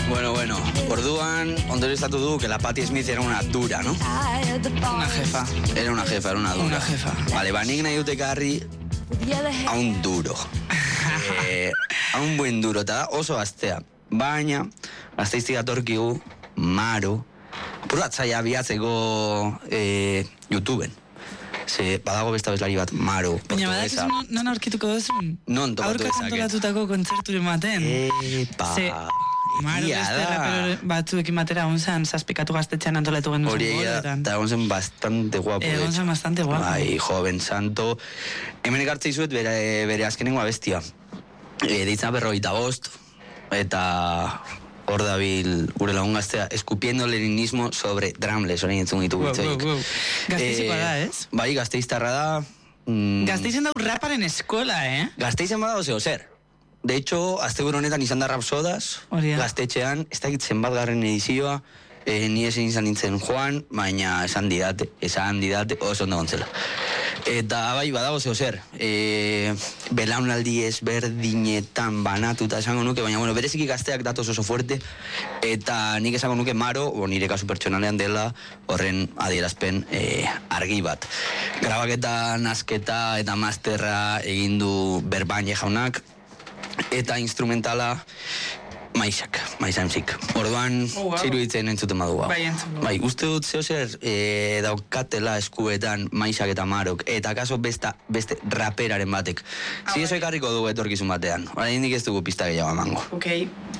Bueno, orduan, ondorioztatu du que la Patti Smith era una dura, ¿no? Una jefa. Era una dura. Una jefa. Vale, nik nahi dute garri a un duro. A un buen duro, eta da oso gaztea. Baina, gazteiztik atorkigu, Maro, purbatzaia bihatzeko YouTubeen. Ze, badago besta bezlari bat, Maro, baina badakizu non aurkituko duzun? Non topatu dezaket? Aurka kantolatutako kontzerturen baten. Epa, Maro beste rapero batzuekin batera egon zen, zazpikatu gaztetxean antolatu genuen zen goletan. Eta egon zen bastante guapo. Egon zen bastante guapo. Bai, joven santo. Hemen ekartzei zuet bere azkenengo abestia. Deitza 45, eta hor dabil gure lagun gaztea, escupiendo leninismo sobre drumless, orain entzun ditugu itzoik. Gazteizikoa da, ez? Bai, gazteiztarra da. Gazteizen dau raparen eskola, Gazteizen bada ozeo zer. De hecho, asteburu honetan izan da Rapsodas, gaztetxean, ez dakit zenbat garren edizioa, ni ezin izan nintzen joan, baina esan didate, oso ondo gontzela. Eta bai, badago zeo zer, belaunaldi ezberdinetan banatuta esango nuke, baina bueno, bereziki gazteak datoz oso fuerte, eta nik esango nuke Maro, nire kasu pertsonalean dela, horren adierazpen argi bat. Grabaketa, nasketa eta masterra egin du Berbañe jaunak, eta instrumentala Maisamzik. Orduan, ziru ditzen entzuten badua. Bai, uste dut zeo zer daukatela eskuetan Maisak eta Marok, eta kaso beste raperaren batek. Zinezo ekarriko dugu etorkizun batean. Hora indik ez dugu pista gehiago emango. Ok.